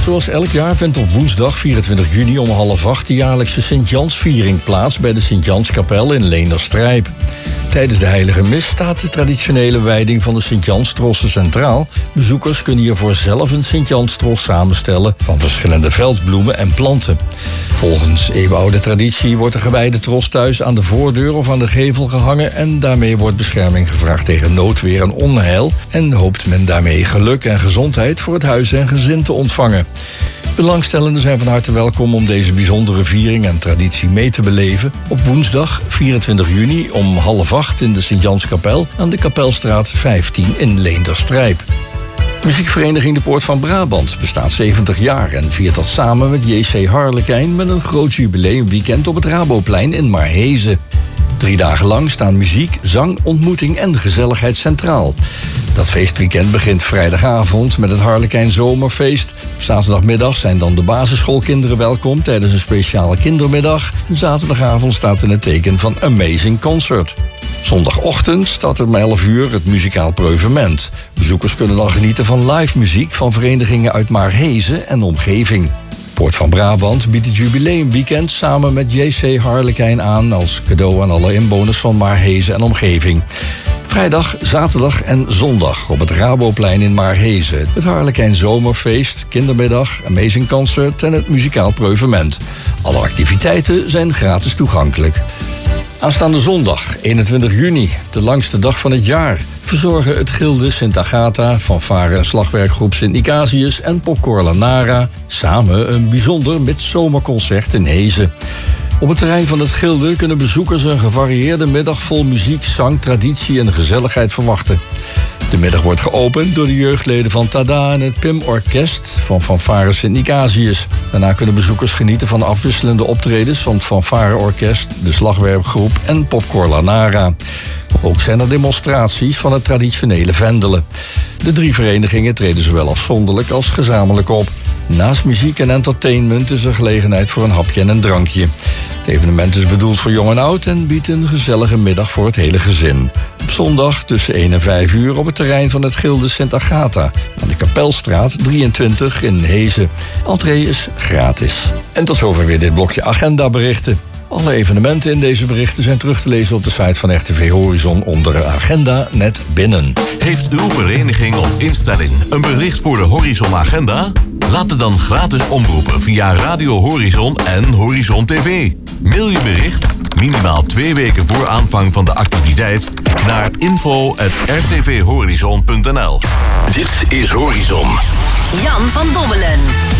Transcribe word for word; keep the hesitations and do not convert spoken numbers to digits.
Zoals elk jaar vindt op woensdag vierentwintig juni om half acht de jaarlijkse Sint-Jansviering plaats bij de Sint-Janskapel in Leenderstrijp. Tijdens de heilige mis staat de traditionele wijding van de Sint-Janstrossen centraal. Bezoekers kunnen hiervoor zelf een Sint-Janstros samenstellen van verschillende veldbloemen en planten. Volgens eeuwenoude traditie wordt de gewijde tros thuis aan de voordeur of aan de gevel gehangen en daarmee wordt bescherming gevraagd tegen noodweer en onheil en hoopt men daarmee geluk en gezondheid voor het huis en gezin te ontvangen. Belangstellenden zijn van harte welkom om deze bijzondere viering en traditie mee te beleven op woensdag vierentwintig juni om half acht in de Sint-Janskapel aan de Kapelstraat vijftien in Leenderstrijp. Muziekvereniging De Poort van Brabant bestaat zeventig jaar en viert dat samen met J C Harlekijn met een groot jubileumweekend op het Raboplein in Maarhezen. Drie dagen lang staan muziek, zang, ontmoeting en gezelligheid centraal. Dat feestweekend begint vrijdagavond met het Harlekijn Zomerfeest. Zaterdagmiddag zijn dan de basisschoolkinderen welkom tijdens een speciale kindermiddag. En zaterdagavond staat in het teken van Amazing Concert. Zondagochtend start om elf uur het muzikaal Preuvement. Bezoekers kunnen dan genieten van live muziek van verenigingen uit Maarhezen en omgeving. Poort van Brabant biedt het jubileumweekend samen met J C Harlekijn aan als cadeau aan alle inwoners van Maarhezen en omgeving. Vrijdag, zaterdag en zondag op het Raboplein in Maarhezen. Het Harlekijn Zomerfeest, kindermiddag, Amazing Concert en het muzikaal Preuvement. Alle activiteiten zijn gratis toegankelijk. Aanstaande zondag, eenentwintig juni, de langste dag van het jaar, verzorgen het Gilde Sint Agatha, fanfare en slagwerkgroep Sint Nicasius en Popcorn Lanara samen een bijzonder midzomerconcert in Hezen. Op het terrein van het Gilde kunnen bezoekers een gevarieerde middag vol muziek, zang, traditie en gezelligheid verwachten. De middag wordt geopend door de jeugdleden van Tada en het P I M-orkest van fanfare Sint Nicasius. Daarna kunnen bezoekers genieten van afwisselende optredens van het fanfareorkest, de slagwerkgroep en Popcorn Lanara. Ook zijn er demonstraties van het traditionele vendelen. De drie verenigingen treden zowel afzonderlijk als gezamenlijk op. Naast muziek en entertainment is er gelegenheid voor een hapje en een drankje. Het evenement is bedoeld voor jong en oud en biedt een gezellige middag voor het hele gezin. Op zondag tussen één en vijf uur op het terrein van het Gilde Sint Agatha aan de Kapelstraat drieëntwintig in Hezen. Entree is gratis. En tot zover weer dit blokje agendaberichten. Alle evenementen in deze berichten zijn terug te lezen op de site van R T V Horizon onder agenda net binnen. Heeft uw vereniging of instelling een bericht voor de Horizon Agenda? Laat het dan gratis omroepen via Radio Horizon en Horizon T V. Mail je bericht, minimaal twee weken voor aanvang van de activiteit, naar info at r t v horizon punt n l. Dit is Horizon. Jan van Dommelen.